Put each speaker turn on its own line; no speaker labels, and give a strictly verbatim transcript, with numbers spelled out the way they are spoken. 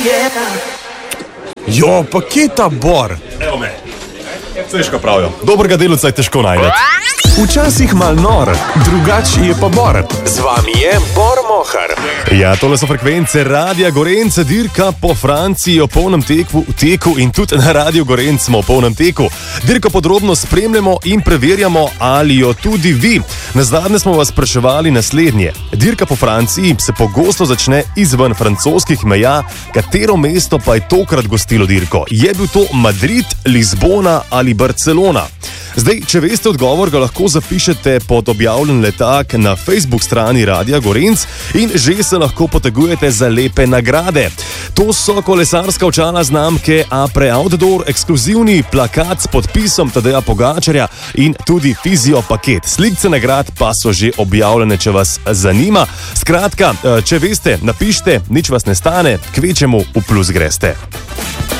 Jo, pa kje ta Bor?
Evo me. Težko pravijo. Dobrega delavca je težko najti.
Včasih mal nor, drugač je pa Bor. Z vami je Bor Mohar.
Ja, tole so frekvence Radia Gorenc, dirka po Franciji o polnem teku, teku in tudi na Radio Gorenc smo o polnem teku. Dirko podrobno spremljamo in preverjamo, ali jo tudi vi. Nazadnje smo vas spraševali naslednje. Dirka po Franciji se pogosto začne izven francoskih meja, katero mesto pa je tokrat gostilo dirko? Je bil to Madrid, Lizbona ali Barcelona? Zdaj, če veste odgovor, ga lahko zapišete pod objavljen letak na Facebook strani Radia Gorenc in že se lahko potegujete za lepe nagrade. To so kolesarska očala znamke Apre Outdoor, ekskluzivni plakat s podpisom Tadeja Pogačarja in tudi fizio paket. Slikce nagrad pa so že objavljene, če vas zanima. Skratka, če veste, napišite, nič vas ne stane, kvečemu v plus greste.